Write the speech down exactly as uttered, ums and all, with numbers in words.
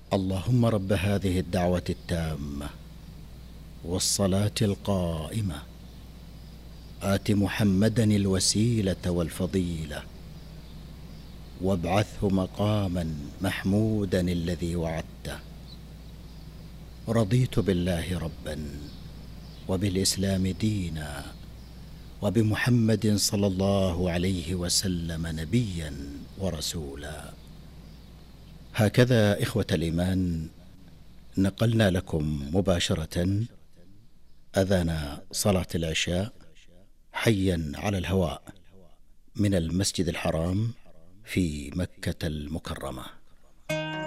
اللهم رب هذه الدعوة التامة والصلاة القائمة آت محمدا الوسيلة والفضيلة وابعثه مقاما محمودا الذي وعدته. رضيت بالله ربا وبالإسلام دينا وبمحمد صلى الله عليه وسلم نبيا ورسولا. هكذا إخوة الإيمان نقلنا لكم مباشرة أذان صلاة العشاء حيا على الهواء من المسجد الحرام في مكة المكرمة.